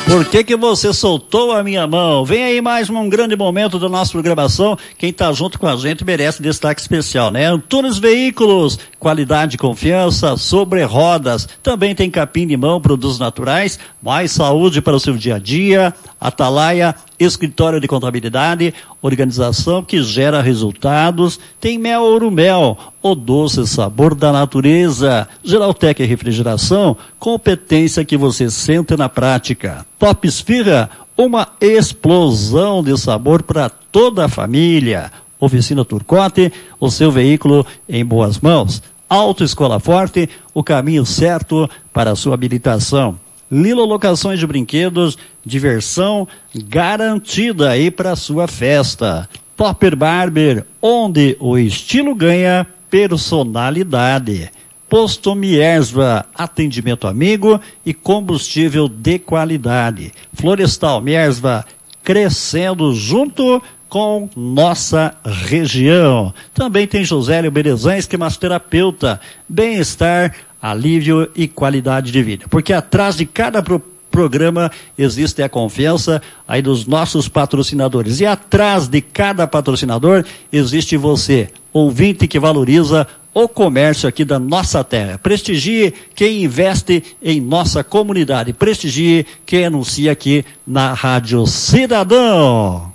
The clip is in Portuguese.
Por que você soltou a minha mão? Vem aí mais um grande momento da nossa programação. Quem está junto com a gente merece destaque especial, né? Antunes Veículos, qualidade e confiança sobre rodas. Também tem capim-limão, produtos naturais, mais saúde para o seu dia a dia. Atalaia, escritório de contabilidade, organização que gera resultados. Tem Mel Ouro Mel, o doce sabor da natureza. Geraltec Refrigeração, competência que você sente na prática. Top Esfirra, uma explosão de sabor para toda a família. Oficina Turcotte, o seu veículo em boas mãos. Autoescola Forte, o caminho certo para a sua habilitação. Lilo Locações de Brinquedos, diversão garantida aí para sua festa. Topper Barber, onde o estilo ganha personalidade. Posto Miersva, atendimento amigo e combustível de qualidade. Florestal Miersva, crescendo junto com nossa região. Também tem Josélio Berezães, que é massoterapeuta, bem-estar, alívio e qualidade de vida. Porque atrás de cada programa existe a confiança aí dos nossos patrocinadores. E atrás de cada patrocinador existe você, ouvinte que valoriza o comércio aqui da nossa terra. Prestigie quem investe em nossa comunidade. Prestigie quem anuncia aqui na Rádio Cidadão.